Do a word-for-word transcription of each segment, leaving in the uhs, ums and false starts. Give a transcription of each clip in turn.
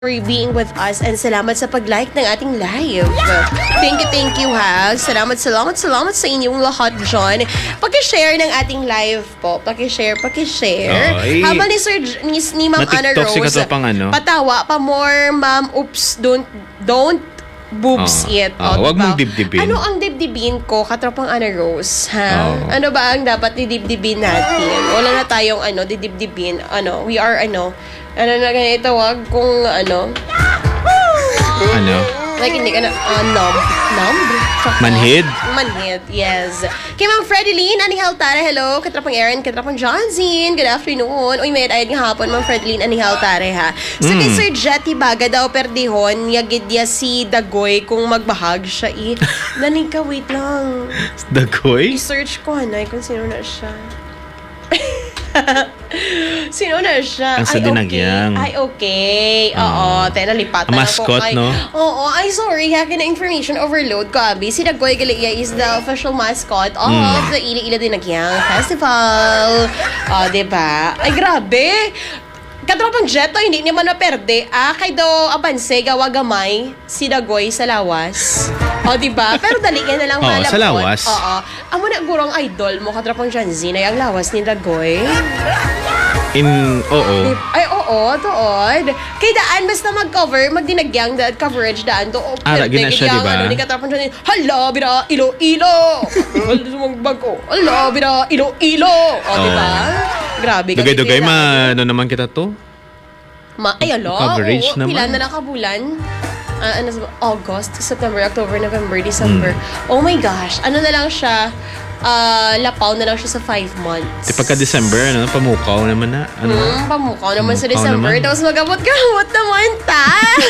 for being with us and salamat sa pag-like ng ating live. Thank you, thank you ha. Salamat, salamat, salamat sa inyong lahat dyan. Paki-share ng ating live po. Paki-share, paki-share. Oy. Habang ni Sir J- ni, ni Ma'am Ana Ma-TikTok si Rose, Katopang ano? patawa pa more, Ma'am. Oops, don't, don't boobs Oh. it. Oh, wag mong dibdibin. Ano ang dibdibin ko, Katropang Ana Rose? Ha? Oh. Ano ba ang dapat didibdibin natin? Wala na tayong ano, didibdibin. Ano, we are ano, ano na ganito, wag kung ano, Ano? like hindi ka na, uh, numb. Numb? Manhid? Manhid, yes. Kay Ma'am Fredeline, Aning Haltare, hello. Katrapang Aaron, Katrapang Johnson, good afternoon. Uy, may ayad nga hapon, Ma'am Fredeline, Aning Haltare, ha. So, kay Mm. Sir Jetty Baga daw, perdihon, yagidya si Dagoy kung magbahag siya, eh. Naning ka, wait lang. Dagoy? I-search ko, hanay, kung sino na siya. Sino na siya? Ang sa Ay, dinagyang. okay. Ay, okay. Oo, tayo nalipat Ang na mascot, Ay, no? Oo, ay, sorry. Haki na information overload ko, Abi. Si Dagoy Galia is the official mascot of Mm. the Ila-Ila Dinagyang Festival. O, diba? Ay, grabe. Katropang Jet, oh, hindi naman naperde. Ah, kay do abanse, gawa gamay, si Dagoy sa lawas. O, diba? Pero dali ka na lang Oo, malapot. sa lawas. Oo. Amo na gurong idol mo, Katropang Janzin, ay ang lawas ni Dagoy. In, oo. Ay, oo, doon. Kay daan, basta mag-cover, magdinagyang daan, coverage daan. Do, Ah, gina siya, diba? Ano, ni Katropang Janzin, hala, bira, ilo-ilo. Hala, sumagbago. Hala, bira, ilo-ilo. O, Oo. diba? Grabe. kasi Dugay-dugay, kailangan- ma, ano naman kita to? Ma ay, alo. Coverage Oo, naman. Pila na lang kabulan? Ah, ano, August, September, October, November, December. Oh my gosh. Ano na lang siya? Ah, lapaw na lang siya sa five months. Di pagka-December, ano, pamukaw naman na. Ano? Hmm, pamukaw naman sa Pamukaw December. naman. Tapos magabot-gamot naman, ta.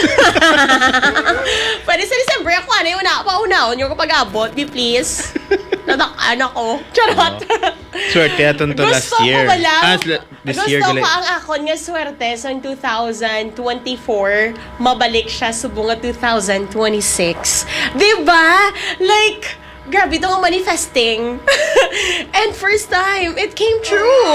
Pwede sa December, ako ano yung una-paunahon yung kapag-abot. Be please. Natakaan ako. Charot. Swerte atong to last Gusto year. ko wala. Ah, sla- this Gusto year, ko gali. ang akon nga swerte sa two thousand twenty-four, mabalik siya subong nga two thousand twenty-six. Diba? Like, grabe ito nga manifesting. And first time, it came true.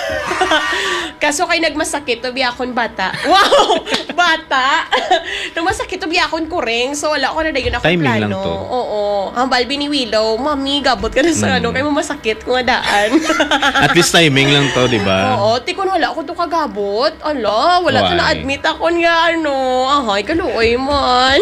Kaso kay nagmasakit, tabi akon bata. Wow! Bata! Nung masakit, tabi akon kuring. So, wala ko na dayon akong Timing plano. lang to. Oo. Ang balbi ni Willow, mami, gabot ka na sa Mm. ano, kay masakit kung daan. At least timing lang to, di ba? Oo, tikon wala ako to kagabot. Ala, wala to Why? na-admit ako nga ano. Ahay, kaluoy man.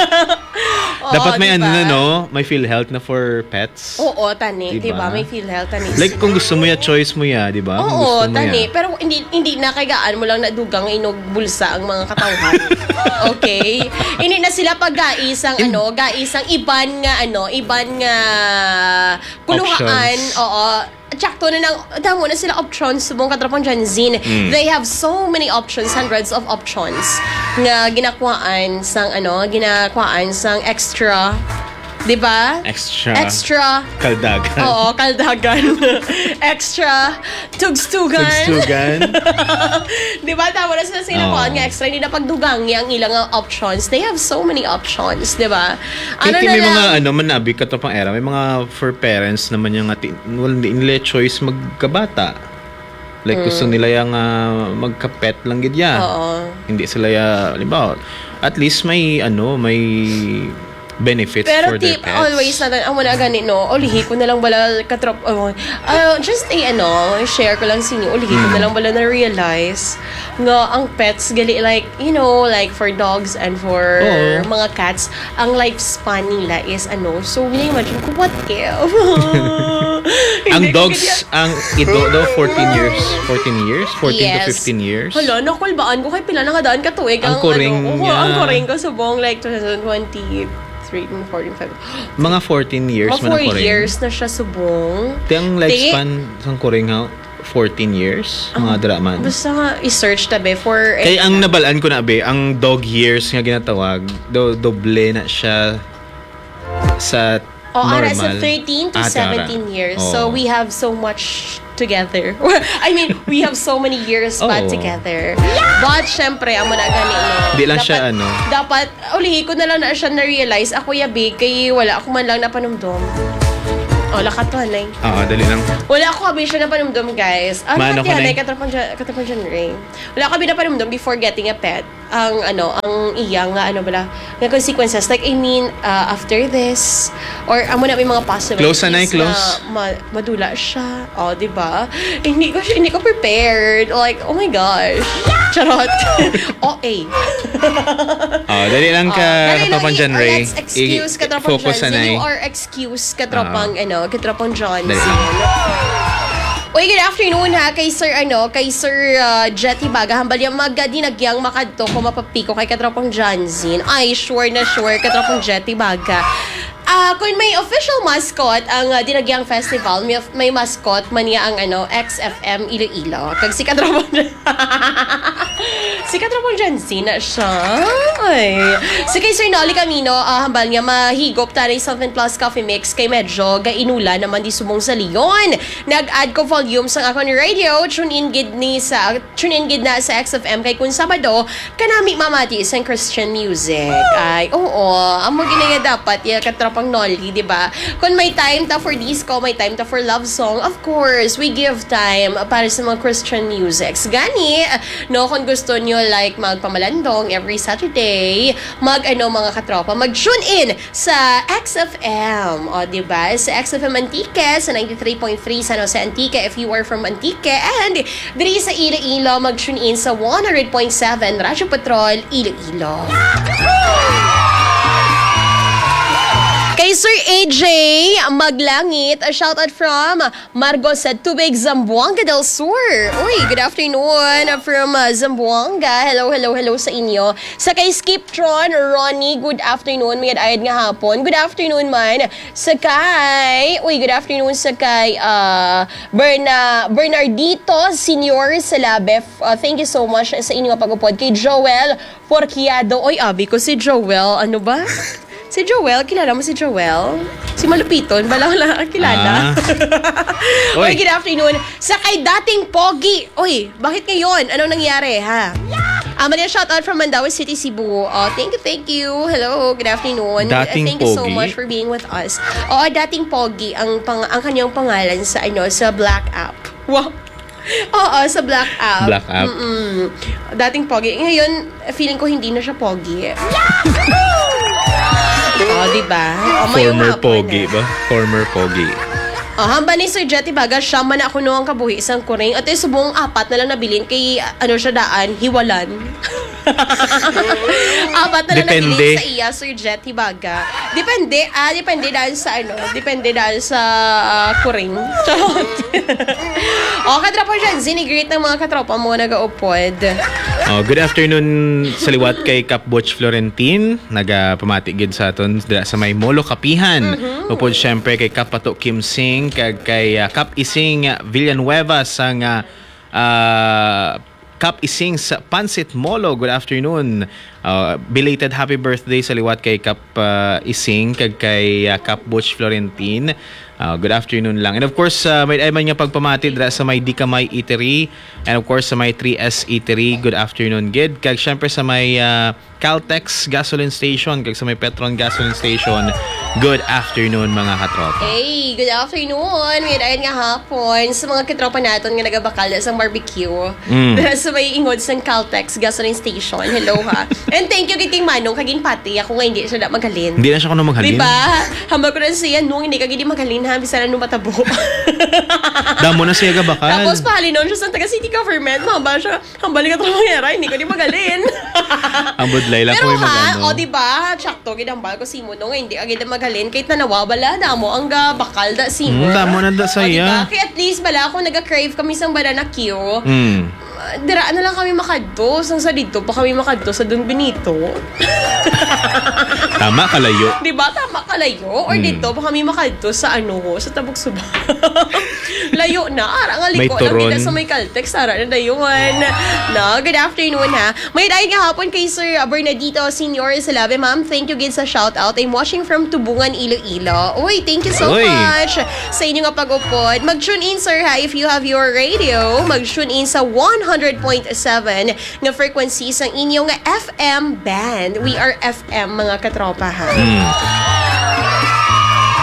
Oo, Dapat may diba? ano na, no? May PhilHealth na for pets. Oo, tani. Diba? Diba? May PhilHealth, tani. Like, kung gusto mo ya, choice mo ya, di ba? Kung Oo, gusto mo tani. ya. Pero hindi hindi na kaygaan mo lang nadugang inog bulsa ang mga katawhan. Okay? Hindi na sila pag-gaisang ano, gaisang iban nga ano, iban nga kuluhaan. Options. Oo. Tsakto na nang, damo na sila options subong katropang Janzin. Mm. They have so many options, hundreds of options nga ginakuhaan sang ano, ginakuhaan sang extra, 'di ba? Extra. Extra. Kaldagan. Oo, kaldagan. Extra. Tugstugan. Tugstugan. Di ba? Tama na sila sila Oo. nga extra. Hindi na pagdugangi ang ilang uh, options. They have so many options. Di ba? Ano Kaya na may lang? mga ano manabi ka to pang era, may mga for parents naman yung ati, well, hindi nila choice magkabata. Like gusto nila yung uh, magka-pet lang gid ya. Mm. Oo. Hindi sila ya, halimbawa, at least may ano, may benefits Pero for their tip, pets. always na ang muna gani, no? Ulihi ko na lang bala katrop. Oh, uh, just a, ano, share ko lang sa inyo. Ulihi ko na lang bala na-realize nga ang pets, gali, like, you know, like for dogs and for Oo. mga cats, ang lifespan nila is, ano, so, na-imagine ko, what if? Ang Hindi ko dogs, ganyan- ang ito daw fourteen years, fourteen years, fourteen to Yes. fifteen years. Hala, nakulbaan ko kay pila na nga daan katuig. Ang kuring ano, oo, niya. ang kuring ko subong like twenty twenty, thirteen, fourteen, fifteen. Mga fourteen years Mga man four ang kuring. years na siya subong. Ito ang lifespan sang kuring ha, fourteen years, mga draman. Basta nga, i-search tabi for... Kaya ang nabalaan ko na be, ang dog years nga ginatawag, do, doble na siya sa Oh, ara normal. sa thirteen to Ah, seventeen tara. years. Oo. So, we have so much together. I mean, we have so many years pa Oo. together. But, syempre, amo na gani, no? Di lang dapat, siya, ano. Dapat, ulihi ko na lang na siya na-realize, ako yabig, kay wala ako man lang napanumdum. Oh, lakatuan eh. Oo, dali lang. Wala ako kabi siya na panumdum, guys. Ano Maano ka yan na eh, katapang dyan ring. Wala ako kabi na panumdum before getting a pet. Ang ano, ang iyang nga ano bala, na consequences. Like, I mean, uh, after this, or amo na may mga possibilities. Close na, close. Na ma- madula siya. Oh, di ba? Hindi ko siya, hindi ko prepared. Like, oh my gosh. Charot. O A. Oh, dali lang ka, Uh, katapang dyan, Ray. Let's excuse katropang I-focus Johnson. na You eh. are excuse katropang, ano, katropang Johnson. Dali. Uy, good afternoon ha, kay Sir, ano, kay Sir uh, Jetty Baga. Hambal yung magdinagyang makadto kung mapapiko kay katropang Johnson. Ay, sure na sure, katropang Jetty Baga. Ah, uh, kung may official mascot ang uh, Dinagyang Festival, may, may mascot man niya ang ano, X F M Iloilo. Kag si katropang si katropang Johnson na siya. Ay. Si kay Sir Nolly Camino, uh, hambal niya mahigop tayo seven plus coffee mix kay medyo gainula naman di sumong sa Leon. Nag-add ko volume sa akong radio, tune in gid ni sa tune in gid na sa X F M kay kun Sabado kanami mamati sa Christian music. Ay, oo, amo ginaya dapat ya katropang Nolly, di ba? Kung may time ta for disco, may time ta for love song, of course, we give time para sa mga Christian musics. Gani, no, kung gusto nyo like magpamalandong every Saturday, mag ano mga katropa, mag-tune in sa X F M. O, di ba? Sa X F M Antique, sa ninety-three point three San Jose Antique, if you are from Antique, and diri sa Iloilo, mag-tune in sa one hundred point seven Radyo Patrol, Iloilo. Kay Sir A J Maglangit, a shoutout from Margo sa Tubig, Zamboanga del Sur. Uy, good afternoon from uh, Zamboanga. Hello, hello, hello sa inyo. Sa kay Skiptron, Ronnie, good afternoon. May ayad nga hapon. Good afternoon man. Sa kay, uy, good afternoon sa kay uh, Berna, Bernardito Senior Salabe. Uh, thank you so much sa inyo pag-upod. Kay Joel Porquiado. Uy, abi ko si Joel. Ano ba? Si Joel, kilala mo si Joel? Si Malupiton, bala wala kilala. Ah. Uy, good afternoon. Sa kay dating Pogi. Uy, bakit ngayon? Anong nangyari, ha? Ah, Maria, shoutout from Mandaue City, Cebu. Oh, thank you, thank you. Hello, good afternoon. Dating uh, thank you so Pogi? much for being with us. Oo, dating Pogi ang pang ang kanyang pangalan sa ano sa Black App. Wow. Oo, sa Black App. Black App. Mm-mm. Dating Pogi. Ngayon, feeling ko hindi na siya Pogi. Oh, diba? Oh, Former Pogi ba? Former Pogi. Oh, hamba ni Sir Jetty Baga, siya man ako noong kabuhi isang kuring. At yung subong apat na lang nabilin kay, ano siya daan, hiwalan. Apat na lang Depende. nabilin sa iya, Sir Jetty Baga. Depende, ah, depende dahil sa ano, depende dahil sa uh, kuring. Charot. Oh, katropa dyan, zinigreet ng mga katropa mo nag-aupod. Oh, good afternoon sa liwat kay Kap Butch Florentin. Nagapamati gid sa aton sa may Molo Kapihan. Mm-hmm. Upod syempre kay Kap Pato Kim Sing, kag kay uh, Kap Ising uh, Villanueva sa uh, uh, Kap Ising sa Pansit Molo. Good afternoon. Uh, belated happy birthday sa liwat kay Kap uh, Ising kag kay uh, Kap Butch Florentin. Uh, good afternoon lang. And of course, uh, may ay man nga pagpamati dra sa may Dikamay Eatery and of course sa may three S Eatery. Good afternoon, gid. Kag syempre sa may uh, Caltex gasoline station, kag sa may Petron gasoline station. Good afternoon mga katropa. Hey, good afternoon. May dayan nga hapon sa mga katropa natin nga nagabakal sa barbecue. Mm. Sa may ingod sa Caltex gasoline station. Hello ha. And thank you kay Ting Manong kagin pati ako nga hindi siya na maghalin. Hindi na siya kuno maghalin. Diba? Hambal ko na siya nung hindi kagin maghalin ha, bisa na nung matabo. Damo na siya gabakal. Tapos pahalinon siya sa taga city government. Hambal siya, hambal ka tramangyara, hindi ko di maghalin. Ang budlay lang pero ko ha, magano. o diba, tsakto, ginambal ko si mo nung hindi agad na maghalin. Kahit na nawawala na mo, ang ga bakal da si mo. Mm, damo na da sa o, iya. diba? Kaya at least bala ako nag-crave kami sa banana Q. Mm. Diraan na lang kami makadto. Sang sa dito pa kami makadto sa Don Benito. Tama, kalayo. Diba? Tama kalayo. Or Hmm. dito pa kami makadto sa ano ko, sa Tabuk Suba. Layo na. Ara nga May liko. turon. Lang sa may Caltex. Ara na dayuan. No, good afternoon ha. May dahil nga hapon kay Sir Bernardito Senior Salabe. Ma'am, thank you again sa shout out. I'm watching from Tubungan, Iloilo. Uy, thank you so Uy. much sa inyo nga pag-upod. Mag-tune in sir ha if you have your radio. Mag-tune in sa one hundred point seven nga frequency sa inyong F M band. We are F M mga katropa ha. Mm.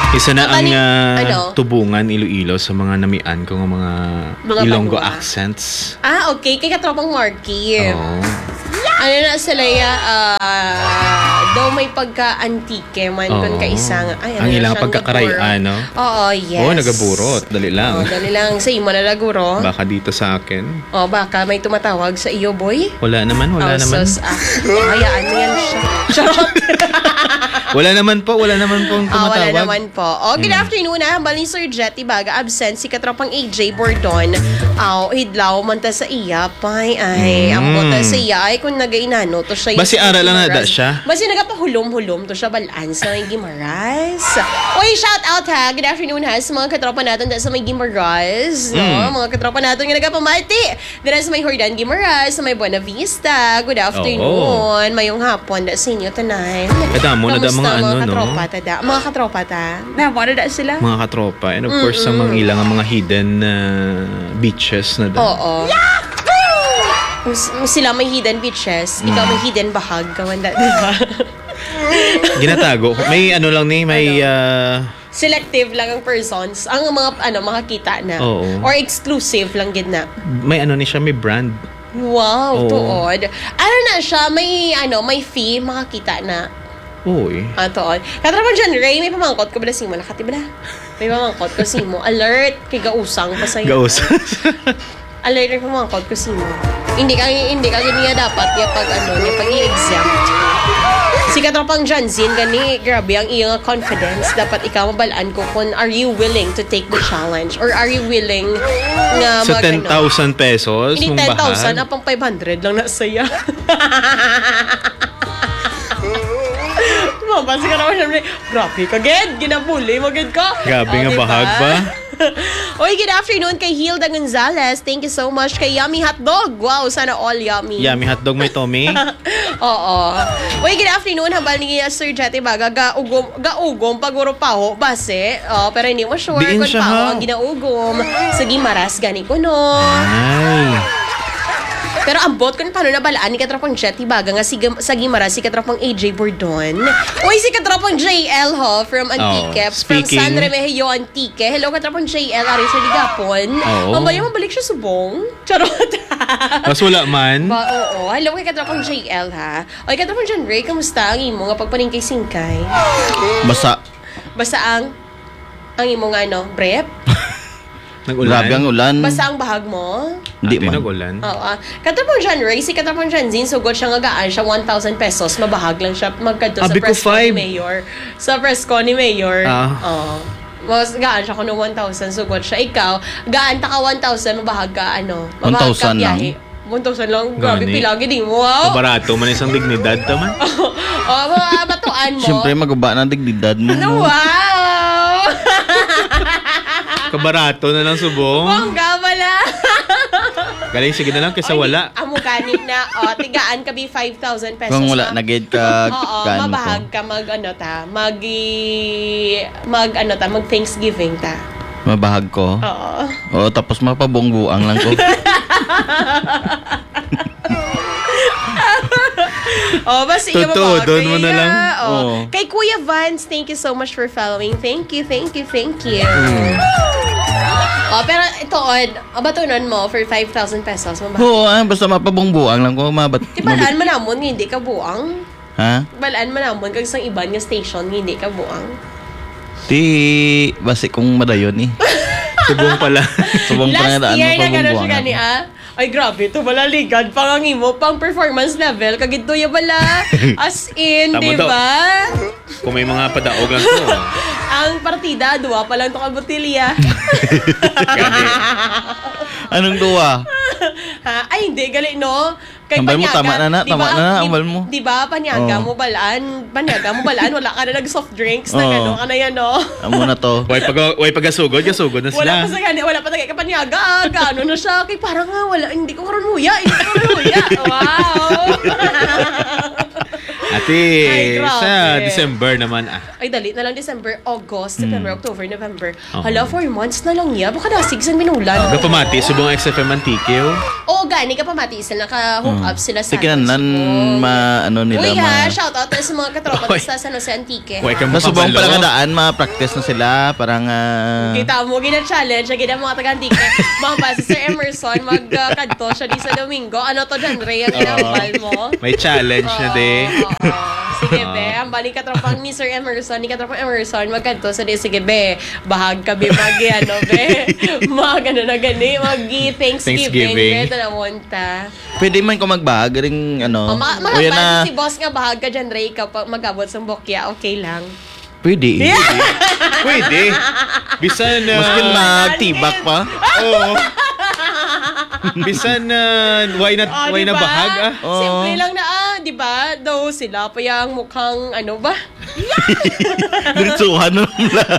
Isa na ang Tani- ah, ano? tubungan Iloilo sa mga namian ko nga mga, Mga Ilonggo bangwa. accents. Ah, okay. Kay katropang Marky. Oo. Ano na sila ya, ah, daw may pagka-antike man Oo. kun kaisang. Ay, ano Ang na ilang siyang pagkakarayaan, no? gaburo. Oo, yes. Oo, nagaburot. Dali lang. Oh, dali lang. Sa imo na laguro. Baka dito sa akin. Oh, baka may tumatawag sa iyo, boy. Wala naman, wala Oh, naman. sus, ah, hayaan mo yan siya. Charot. Wala naman po, wala naman pong Ah, wala tumatawag. naman po. Oh, good afternoon ah. Bali Sir Jetty Baga absent si katropang A J Bordon. Aw, hidlaw man ta sa iya pay ay Mm. ang bota sa iya ay kung nagainano to siya. Basi ara lang na da siya. Basi nagapahulom-hulom to siya balaan sa may Gimaras. Oy, shout out ha. Good afternoon ha sa mga katropa natin da sa may Gimaras. No, Mm. mga katropa natin nga nagapamati. Dira sa may Hordan Gimaras, sa may Buena Vista. Good afternoon. Mayong hapon da sa inyo tanan. Kada mo na da Kamusta mga ano, no? katropa ta da? Mga katropa ta. Namo na da sila? Mga katropa. And of course, ang mga ilang ang mga hidden uh, beaches na da. Oo. S- Sila may hidden beaches, ikaw Mm. may hidden bahag, kawanda, di ba? Ginatago. May ano lang ni, may... Uh, Selective lang ang persons, ang mga ano makakita na. Oo. Or exclusive lang gid na. may ano ni siya, may brand. Wow, Oo. tuod. Ano na siya, may ano, may fee, makakita na. Uy. Ah, tuod. Katrapan dyan, Ray, may pamangkot ko ba si mo? Nakati ba na? May pamangkot ko si mo. Alert, kay gausang pa sa'yo. Gaus. Alert yung pamangkot ko si mo. Hindi ka, hindi ka ganyan dapat niya pag ano, niya pag i-exempt. Si katropang Janzin, gani, grabe ang iyong confidence. Dapat ikaw mabalaan ko kung are you willing to take the challenge? Or are you willing nga Sa mag, ten thousand pesos, Hindi mong ten thousand, bahag. apang five hundred lang na saya. Mabasi ka naman syempre, grabe ka, Ged. Ginabuli mo, Ged ka. Grabe Oh, nga diba? bahag ba? Oy, good afternoon kay Hilda Gonzalez. Thank you so much kay Yummy Hotdog. Wow, sana all yummy. Yummy hotdog may Tommy. Oo. Uy, good afternoon. Habal ni Sir Jetty Baga, gaugom, gaugom, paguro paho, base. Oh, pero hindi mo sure Diin kung siya, paho ha? ang ginaugom. Sa Gimaras, gani ko no. Ay. Pero ambot kung paano nabalaan ni Katropang Jetty Baga nga si, sa Gimaras, si Katropang A J Bordon. Uy, si Katropang J L ho, from Antique. Oh, from speaking- San Remigio, Antique. Hello, Katropang J L, ari sa Ligapon. Oo. Mamaya mabalik siya subong. Charot. Mas wala man. Ba, oo. Hello kay Katropang J L ha. Oy, Katropang John Ray, kamusta ang imo nga pagpaningkay-singkay? Basa. Basta ang ang imo nga ano, brep? Nag-ulan. Grabe ang ulan. Basta ang bahag mo? Hindi Ate, man. nag-ulan. Oo. ah. Katropang John Ray, si Katropang John Zin, sugod siya nga gaan siya one thousand pesos, mabahag lang siya magkadto sa Abi ko presko ni five. Mayor. Sa presko ni Mayor. Ah. Oo. Mas gaan siya kuno one thousand, sugod siya. Ikaw, gaan ta ka one thousand, mabahag ka ano? Mabahag ka one thousand lang? biyahe. one thousand lang? Grabe, Gani. pilagi din. Wow! Kabarato man isang dignidad taman. Oh, mga batuan mo. Siyempre, magaba na digdidad mo. Ano, wow! Kabarato na lang subong. Bongga pala! Galing, sige na lang kaysa wala. Amo kanin na, oh, tigaan ka bi five thousand pesos. Kung wala, ma- nag-get ka, Oo, kaano mabahag ko. ka mag, ano ta, mag, i- mag, ano ta, mag Thanksgiving ta. Mabahag ko. Oo. Oo, tapos mapabongbuang lang ko. Oh, basta iya Totoo, mabahag doon ka mo na iya. lang. Oh. Oo. Kay Kuya Vance, thank you so much for following. Thank you, thank you, thank you. Hmm. Oh, pero ito, on, abatunan mo for five thousand pesos. Mabahag. Oo, ah, basta mapabongbuang lang ko. Mabat, Di balaan mo namon, hindi ka buang. ha? Balaan mo namon, kag isang iban nga station, hindi ka buang. Di, basi kong madayon eh. Subong pala. Subong pa Last nga daan year na gano'n siya mapabongbuang gani, ako. ah. Ay, grabe, ito bala ligad. Pangangi mo, pang performance level. Kagito ya bala. As in, Tama di daw. ba? Kung may mga padaog lang to. Ang partida, duwa pa lang ito kabutilya. Anong duwa? Ha? Ay, hindi, gali, no? Kay Ambal mo, Panyaga, tama na na, di tama ba, na na, di- ambal mo. Di ba, Panyaga Oo. mo balaan, Panyaga mo balaan, wala ka na nag-soft drinks na Oo. gano'n ka na yan, no? Amo na to. Way pag way pagasugod, gasugod na Wala sila. pa sa gani, wala pa tagay ka Panyaga, ah, gano'n na siya, kay parang nga, wala, hindi ko karoon huya, hindi ko karoon huya. Wow! Ate, Ay, grabe. sa December naman ah. Ay, dali na lang December, August, September, October, November. Oo. Hala, four months na lang niya. Baka dasig sa minulan. Ga pamati subong X F M Antikyo. Oo, gani ka pamati sila. Naka-hook up sila sa Tikinan ma ano nila Uy ma. ha, shoutout na sa mga katropa Uy. sa San Jose Antique. Huwag kang Nasubong makabalo. pala kadaan, ma-practice na sila. Parang ah, Kita mo, gina-challenge, gina mga taga-antique. Mga ba, si Sir Emerson, mag-kanto siya di sa Domingo. Ano to dyan, Ray? Ang ginambal mo? May challenge na de. Oo, oo. Sige, be. Ang balik katropang ni Sir Emerson, ni katropang Emerson, magkanto sa di. Sige, be. Bahag ka, be. Mag, ano, be. Mag, ano na gani. Mag-Thanksgiving. Thanksgiving. Be, tanawonta. pwede man ko magbahag ring O, ano. ma- o yan mga na, si boss nga bahag ka dyan, Ray, kapag mag-abot sa bokya, okay lang. pwede. eh. Pwede. Bisan na... Maskin magtibak pa. Oo. Bisan na... why not, Oh, why na diba? bahag ah? Oo. Simple lang na ah, di ba? Though sila pa yung mukhang ano ba? Diretsuhan na lang.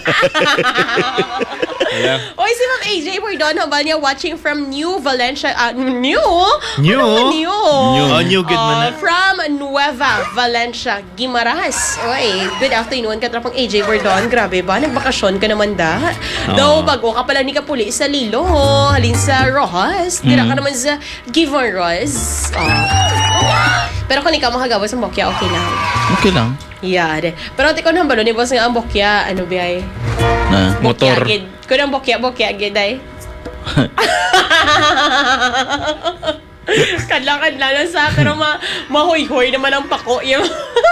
Wala. Oy, si Ma'am A J Bordon, ba niya watching from New Valencia, ah, New? New? Ano New? New. Oh, new good man na. Uh, from Nueva Valencia, Guimaras. Oy, good afternoon, katrapang A J Bordon. Grabe ba? Nagbakasyon ka naman da? Oo. Though, bago ka pala ni Kapuli sa Lilo, halin sa Rojas. Tira ka naman sa Givon Ross. Oh. Pero kung ikaw makagawa sa Bokya, okay lang. Okay lang. Yan. Pero ati ko nang balo ni boss nga ang Bokya, ano biyay? Na. Motor. Bokya, gid. Kung ang Bokya, Bokya, gid ay. Kadla-kadla na sa, pero ma mahoy-hoy naman ang pako yung...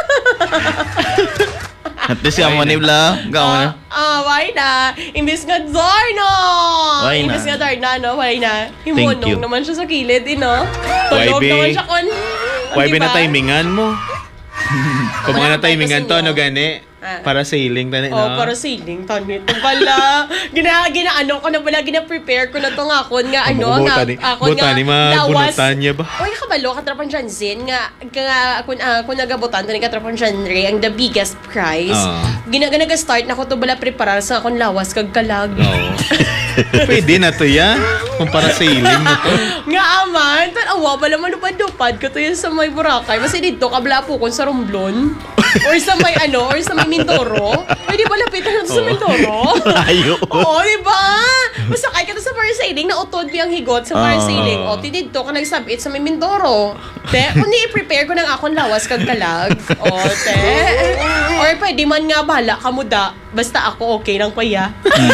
At least yung money bla. Gawa na. Ah, why na? Imbis nga Darna! Why na? Imbis nga Darna, no? Why na? Thank Himunong you. naman siya sa kilid, eh, no? Why Tulog be? naman siya kon. Why Di ba na ba? timingan mo? Kung mga na timingan to, ano gani? Ah. Para sailing tani, Oh, no? para sailing tanit. Ito pala. Gina, gina, ano ko na pala, gina-prepare ko na to nga ako nga, ano, Ang nga, buta ni- ako buta ni ma- bunutan niya ba? Oy, kabalo, katrapan dyan, Zin, nga, nga, kung, uh, kung nagabutan, to ni katrapan dyan, Ray, ang the biggest prize. Ah. Gina, ganaga-start na ko to bala preparar sa akong lawas kag kalag. Oo. Pwede na to yan. Kung para sailing na to. Nga aman, tanawa, bala manupad-dupad ko to yun sa may Boracay. Kasi dito, kabla po kung sa Romblon. Or sa may ano, or sa may Mindoro. Pwede ba lapitan natin sa Oo. Mindoro? Layo. Oo, di ba? Masakay ka to sa parasailing na utod biyang higot sa parasailing. Oo. O, ti dito ka nagsabit sa may Mindoro. Te, kung i-prepare ko ng akong lawas kag kalag. O, te. Or pwede man nga bahala ka muda. Basta ako okay lang kuya.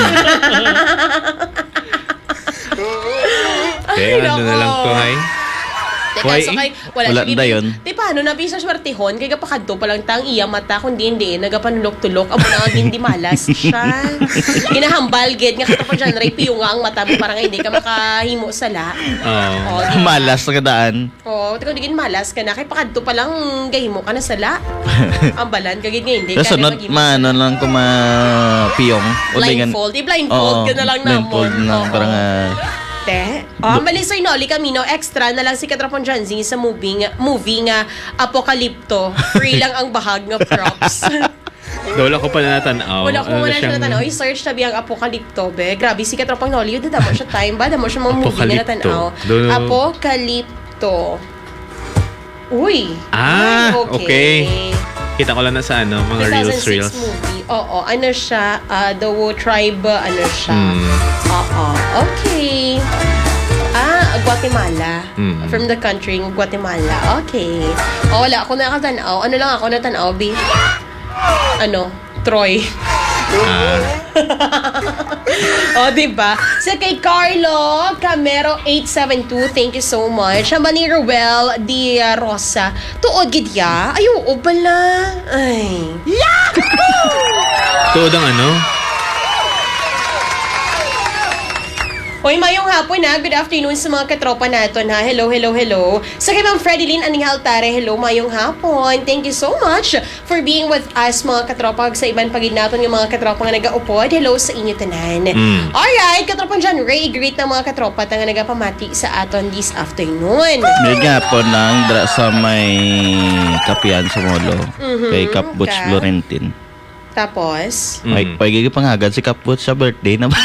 Kaya ano na lang to, hay? Teka, Why? so kay, wala, Wala siya na yun. Di paano na bisa swertihon kay kapakadto pa lang tang iya mata kundi hindi nagapanulok-tulok amo na hindi malas siya. Ginahambal gid nga katapon dyan ray piyo nga ang mata mo parang hindi ka makahimo sala. Oo. Oh, di ba? Malas sa kadaan. Oh, tiko digin malas ka na kay pakadto pa lang gahimo ka na sala. Ambalan kagid nga hindi ka Kasi na not maghimo maano lang ko mapiyong. blindfold. Di blindfold ka na lang namon. Blindfold na Oo. parang ah, Te. Oh, mali Sir Nolly Camino, extra na lang si Katrapon Janzi sa movie nga, movie nga Apokalipto. Free lang ang bahag nga props. Dawla ko pala natanaw. Wala ko Ano wala siya siyang- natanaw. I-search tabi ang Apokalipto, be. Grabe, si Katropang Nolly, yun damo siya time ba? Damo siya mga movie na Apokalipto. natanaw. Do- Apokalipto. Uy. Ah, Ay, okay. Kita ko lang na sa ano, mga reels, two thousand six reels. movie. Oo, ano siya, uh, The Wu Tribe, ano siya. Hmm. Oo, okay. Ah, Guatemala. Hmm. From the country, Guatemala. Okay. Oh, wala ako nakatanaw. Ano lang ako natanaw, B? Ano? Troy. Ah, O, oh, diba? Sa kay Carlo Camero eight seven two, thank you so much. Sa ni Ruel Di Rosa, tuod gid ya? Ay, oo bala. Ay. tuod ang ano? Hoy, mayong hapon na. Good afternoon sa mga katropa natin ha. Hello, hello, hello. Sa kay Ma'am Fredeline Aning Altare, hello, mayong hapon. Thank you so much for being with us mga katropa sa ibang pagid natin yung mga katropa nga nagaupod. Hello sa inyo tanan. Mm. Alright, katropang dyan, Ray, great na mga katropa nga nagapamati sa aton this afternoon. may gapon lang dra sa may kapian sa Molo. Mhm, Kay Cap Butch ka. Florentin. Tapos, May Mm. pagiging pangagad si Cap Butch sa birthday na ba?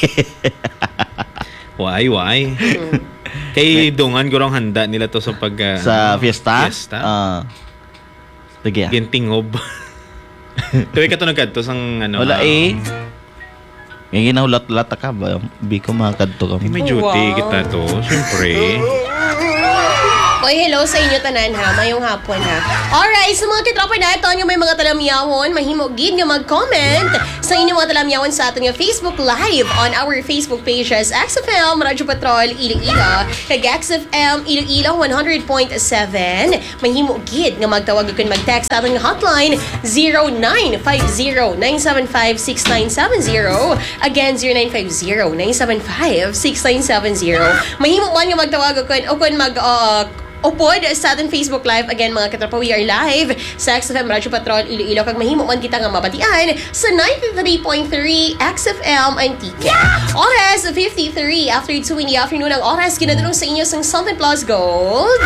Why, why? Kay Dungan, gurong handa nila to sa pag... ah, sa ano, fiesta? Fiesta. Ah. Sige. ah. Gintingob. Tuwi ka to nagkadto sang ano. Wala ah, eh. May ginahulat-lata ka ba? Di ko makakadto kami. May duty Wow. kita to. Siyempre. Oy, hello sa inyo tanan ha, mayong hapon ha. Alright, sa mga kitropa na ito, yung may mga talamyawon, mahimog-gid nga mag-comment sa inyo mga talamyawon sa ating Facebook Live on our Facebook pages, X F M, Radyo Patrol, Iloilo, kag X F M, Iloilo one hundred point seven. Mahimog-gid nga magtawag kung mag-text sa ating hotline zero nine five zero nine seven five six nine seven zero. Again, zero nine five zero nine seven five six nine seven zero. Mahimog man nga magtawag kung o kung mag uh, upod sa ating Facebook Live. Again, mga katropa, we are live sa X F M Radyo Patrol Iloilo. Kag mahimo man kita nga mabatian sa ninety-three point three X F M Antique. Oras fifty-three after two in the afternoon. Ang oras ginadulong sa inyo sang Something Plus Gold.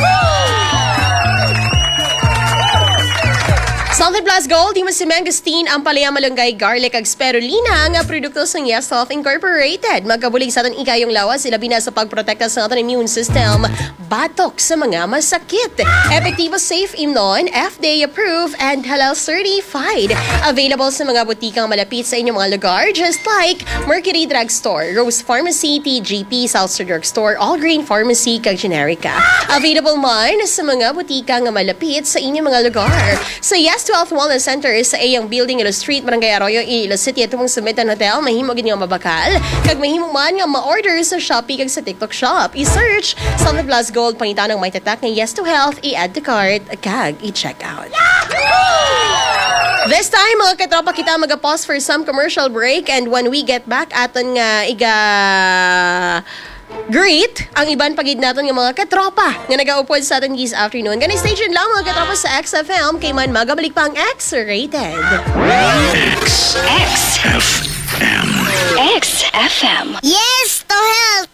Something Plus Gold, di mo si mangosteen, ang palaya malunggay, garlic, ag spirulina, nga produkto sa Yes Health Incorporated. Magkabulig sa atin ikayong lawas, ilabi na sa pagprotekta sa ating immune system, batok sa mga masakit. Epektibo, safe imnon, F D A approved, and halal certified. Available sa mga butikang malapit sa inyong mga lugar, just like Mercury Drugstore, Rose Pharmacy, T G P, Southside Drugstore, All Green Pharmacy, kag Generica. Available man sa mga butika nga malapit sa inyong mga lugar. Sa Yes to Health Wellness Center sa Ayang Building, Ilo Street, Barangay Arroyo, Ilo City, at mong Sumitan Hotel, mahimo gid nga mabakal. Kag mahimo man nga ma-order sa Shopee kag sa TikTok Shop. I-search Something Plus Gold, pangitan ng may tatak ng Yes to Health, i-add to cart, kag i-check out. This time, mga katropa, kita mag-pause for some commercial break, and when we get back, aton nga iga great ang iban pagid naton nga mga katropa nga nagaupod sa aton this afternoon. Ganun station lang mga katropa sa X F M, kay man magabalik pa ang X-rated. X F M. X F M. Yes to health!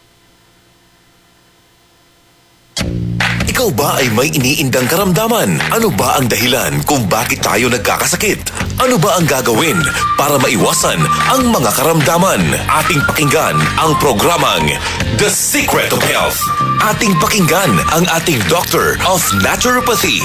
Ikaw ba ay may iniindang karamdaman? Ano ba ang dahilan kung bakit tayo nagkakasakit? Ano ba ang gagawin para maiwasan ang mga karamdaman? Ating pakinggan ang programang The Secret of Health. Ating pakinggan ang ating Doctor of Naturopathy.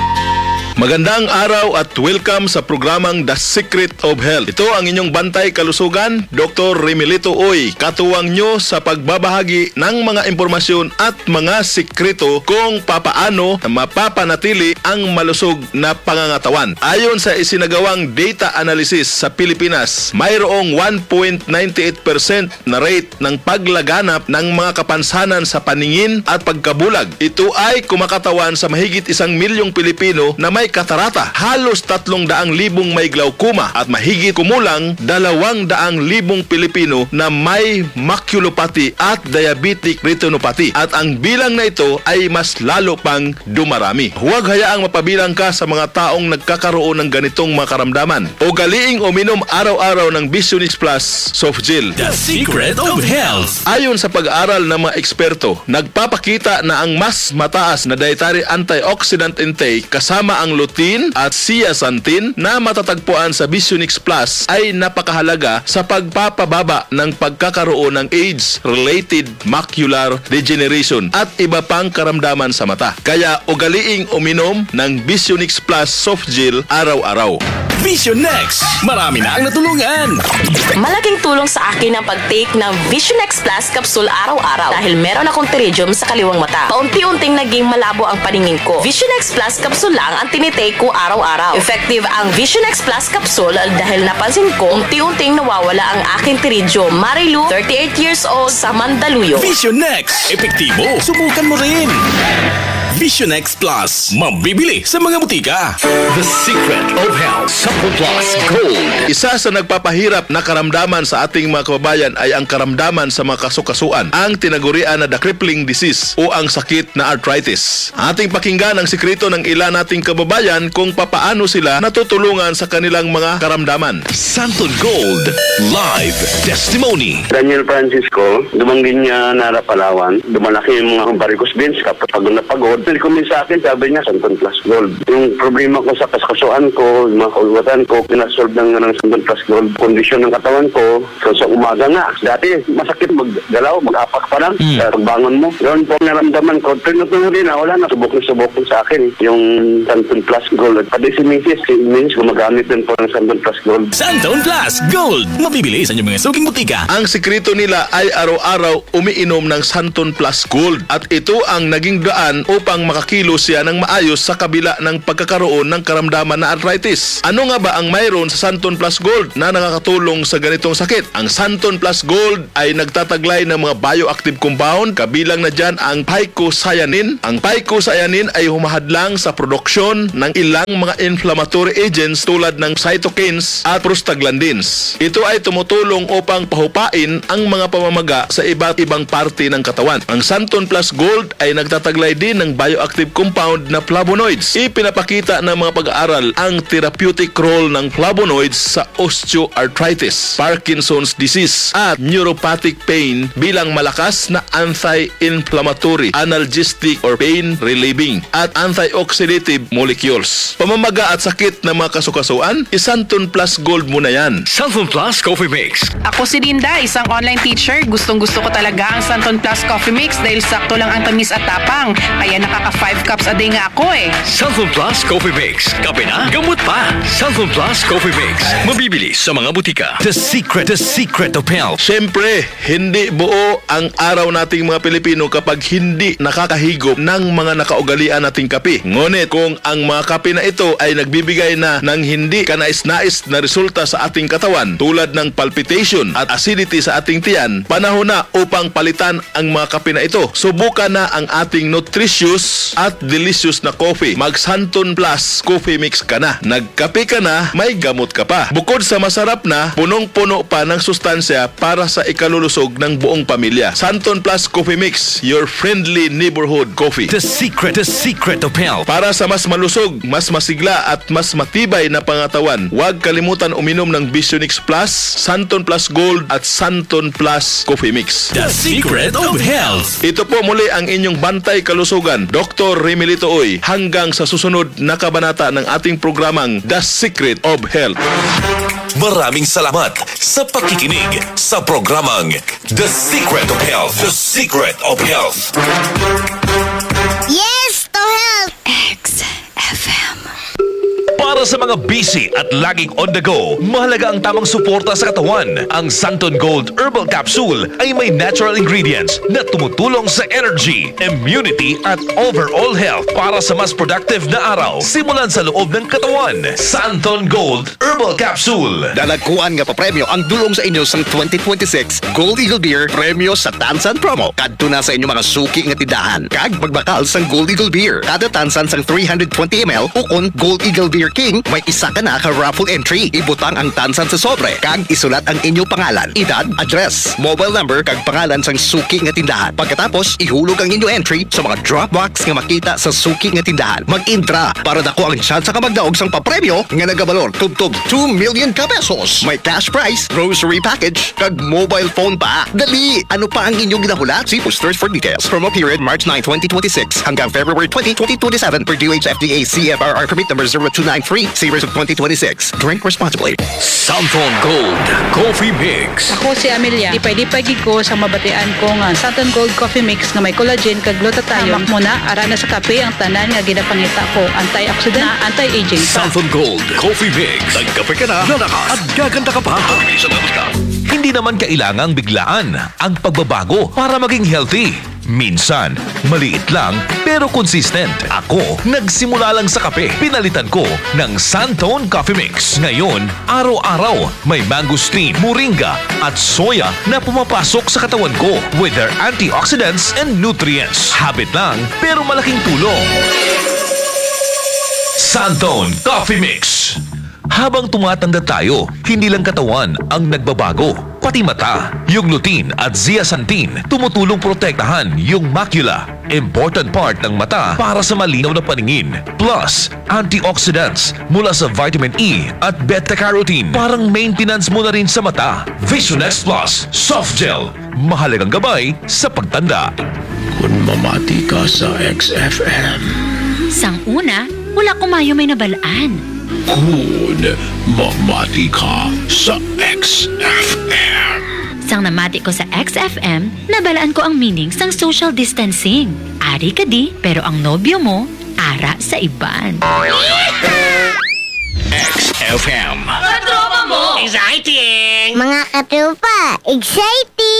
Magandang araw at welcome sa programang The Secret of Health. Ito ang inyong bantay kalusugan, Doctor Remilito Uy, katuwang nyo sa pagbabahagi ng mga impormasyon at mga sikreto kung papaano mapapanatili ang malusog na pangangatawan. Ayon sa isinagawang data analysis sa Pilipinas, mayroong one point nine eight percent na rate ng paglaganap ng mga kapansanan sa paningin at pagkabulag. Ito ay kumakatawan sa mahigit isang milyong Pilipino na may katarata, halos tatlong daang libong may glaucoma at mahigit kumulang dalawang daang libong Pilipino na may maculopathy at diabetic retinopathy, at ang bilang na ito ay mas lalo pang dumarami. Huwag hayaang mapabilang ka sa mga taong nagkakaroon ng ganitong mga karamdaman. Ugaliing uminom araw-araw ng Visionix Plus Soft Gel. The Secret of Health. Ayon sa pag-aaral ng mga eksperto, nagpapakita na ang mas mataas na dietary antioxidant intake kasama ang lutein at zeaxanthin na matatagpuan sa Visionix Plus ay napakahalaga sa pagpapababa ng pagkakaroon ng age-related macular degeneration at iba pang karamdaman sa mata. Kaya ugaliing uminom ng Visionix Plus Soft Gel araw-araw. Vision Next. Marami na ang natulungan. Malaking tulong sa akin ang pag-take ng Vision X Plus Capsule araw-araw dahil meron akong pterygium sa kaliwang mata. Paunti-unting naging malabo ang paningin ko. Vision X Plus Capsule lang ang tinitake ko araw-araw. Effective ang Vision X Plus Capsule dahil napansin ko unti-unting nawawala ang aking pterygium. Marilu, thirty-eight years old, sa Mandaluyong. Vision Next. Epektibo. Subukan mo rin. Vision X Plus. Mabibili sa mga butika. The Secret of Health. Supple Plus Gold. Isa sa nagpapahirap na karamdaman sa ating mga kababayan ay ang karamdaman sa mga kasukasuan, ang tinagurian na the crippling disease o ang sakit na arthritis. Ating pakinggan ang sikreto ng ilan nating kababayan kung papaano sila natutulungan sa kanilang mga karamdaman. Santon Gold Live Testimony. Daniel Francisco, dumanggin niya Nara Palawan. Dumalaki yung mga varicose veins kapag pagod na pagod. nag-comment sa akin, sabi niya, Santon Plus Gold. Yung problema ko sa kaskasuan ko, yung mga kaulwatan ko, pinasolve ng, ng Santon Plus Gold. Kondisyon ng katawan ko, so sa umaga nga. Dati, masakit maggalaw, mag-apak pa lang. Mm. Sa pagbangon mo. Yun po ang naramdaman ko. Pero rin na, wala na. Subok na subok ko sa akin. Yung Santon Plus Gold. At pati si Missus, si Miss, gumagamit din po ng Santon Plus Gold. Santon Plus Gold. Mabibili sa inyong mga suking butika. Ang sikreto nila ay araw-araw umiinom ng Santon Plus Gold. At ito ang naging daan upang makakilos siya ng maayos sa kabila ng pagkakaroon ng karamdaman na arthritis. Ano nga ba ang mayroon sa Santon Plus Gold na nakakatulong sa ganitong sakit? Ang Santon Plus Gold ay nagtataglay ng mga bioactive compound, kabilang na dyan ang phycocyanin. Ang phycocyanin ay humahadlang sa produksyon ng ilang mga inflammatory agents tulad ng cytokines at prostaglandins. Ito ay tumutulong upang pahupain ang mga pamamaga sa iba't ibang parte ng katawan. Ang Santon Plus Gold ay nagtataglay din ng bioactive compound na flavonoids. Ipinapakita ng mga pag-aaral ang therapeutic role ng flavonoids sa osteoarthritis, Parkinson's disease at neuropathic pain bilang malakas na anti-inflammatory, analgesic or pain relieving at antioxidative molecules. Pamamaga at sakit ng mga kasukasuan, iSanton Plus Gold mo na yan. Santon Plus Coffee Mix. Ako si Linda, isang online teacher. Gustong gusto ko talaga ang Santon Plus Coffee Mix dahil sakto lang ang tamis at tapang. Kaya nakaka five cups a day nga ako eh. Santon Plus Coffee Mix. Kape na, gamot pa. Santon Plus Coffee Mix. Mabibili sa mga butika. The secret, the secret of health. Siyempre, hindi buo ang araw nating mga Pilipino kapag hindi nakakahigop ng mga nakaugalian nating kape. Ngunit kung ang mga kape na ito ay nagbibigay na ng hindi kanais-nais na resulta sa ating katawan tulad ng palpitation at acidity sa ating tiyan, panahon na upang palitan ang mga kape na ito. Subukan na ang ating nutritious at delicious na coffee. Mag Santon Plus Coffee Mix ka na. Nagkape ka na, may gamot ka pa. Bukod sa masarap na, punong-puno pa ng sustansya para sa ikalulusog ng buong pamilya. Santon Plus Coffee Mix, your friendly neighborhood coffee. The secret, the secret of health. Para sa mas malusog, mas masigla at mas matibay na pangatawan, huwag kalimutan uminom ng Visionix Plus, Santon Plus Gold at Santon Plus Coffee Mix. The secret of health. Ito po muli ang inyong bantay kalusugan, Doctor Remilito Oy, hanggang sa susunod na kabanata ng ating programang The Secret of Health. Maraming salamat sa pakikinig sa programang The Secret of Health. The Secret of Health. Yes, to help! X F M. Para sa mga busy at laging on the go, mahalaga ang tamang suporta sa katawan. Ang Santon Gold Herbal Capsule ay may natural ingredients na tumutulong sa energy, immunity at overall health para sa mas productive na araw simulan sa loob ng katawan. Santon Gold Herbal Capsule. Dalagkuan nga pa premyo ang dulong sa inyo sa twenty twenty-six Gold Eagle Beer Premyo sa Tansan Promo. Kadto na sa inyo mga suki nga tindahan. Kag magbakal sang Gold Eagle Beer. Kada tansan sang three hundred twenty milliliters ukon Gold Eagle Beer King, may isa ka na ka raffle entry. Ibutang ang tansan sa sobre. Kag isulat ang inyo pangalan, edad, address, mobile number, kag pangalan sang suki nga tindahan. Pagkatapos, ihulog ang inyo entry sa mga drop box nga makita sa suki nga tindahan. Mag-intra para dako ang chance ka magdaog sang papremyo nga nagabalor tubtob two million ka pesos. May cash prize, grocery package, kag mobile phone pa. Dali! Ano pa ang inyong ginahulat? See posters for details. Promo period March ninth, twenty twenty-six hanggang February twentieth, twenty twenty-seven per D O H F D A C F R R permit number zero two nine three, series of twenty twenty-six. Drink responsibly. Santon Gold Coffee Mix. Ako si Amelia. Di pwede pagig ko sa mabatian ko nga Santon Gold Coffee Mix nga may collagen kag glutathione. Hamak mo na, ara na sa kape ang tanan nga ginapangita ko. Antioxidant na anti-aging pa. Santon Gold Coffee Mix. Nagkape ka na, lalakas at gaganda ka pa. Hindi naman kailangang biglaan ang pagbabago para maging healthy. Minsan, maliit lang pero consistent. Ako, nagsimula lang sa kape. Pinalitan ko ng Santon Coffee Mix. Ngayon, araw-araw may mangosteen, moringa at soya na pumapasok sa katawan ko with their antioxidants and nutrients. Habit lang pero malaking tulong. Santon Coffee Mix. Habang tumatanda tayo, hindi lang katawan ang nagbabago, pati mata. Yung lutein at zeaxanthin tumutulong protektahan yung macula, important part ng mata para sa malinaw na paningin. Plus, antioxidants mula sa vitamin E at beta-carotene, parang maintenance mo na rin sa mata. Visionex Plus Soft Gel, mahalagang gabay sa pagtanda. Kung mamati ka sa X F M. Sang una, wala kumayo may nabalaan. Kun, mamati ka sa X F M. Sang namati ko sa X F M, nabalaan ko ang meaning sang social distancing. Ari ka di, pero ang nobyo mo, ara sa iban. X F M. Katropa mo! Exciting! Mga katropa, exciting!